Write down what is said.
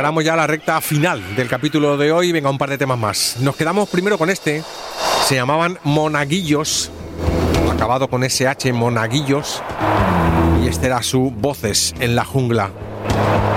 encaramos ya la recta final del capítulo de hoy. Venga, un par de temas más. Nos quedamos primero con este. Se llamaban Monaguillos, acabado con SH, Monaguillos. Y este era su Voces en la Jungla.